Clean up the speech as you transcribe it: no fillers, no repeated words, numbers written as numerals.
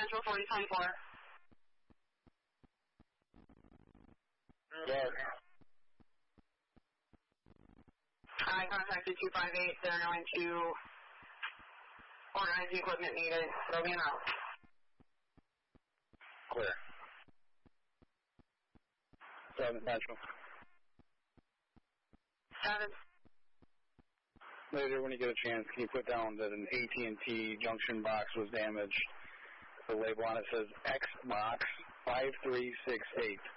Central 4024. Yes. I contacted 258. They're going to organize the equipment needed. They'll be out. Clear. 7 Central. 7. Later, when you get a chance, can you put down that an AT&T junction box was damaged? The label on it says Xbox 5368.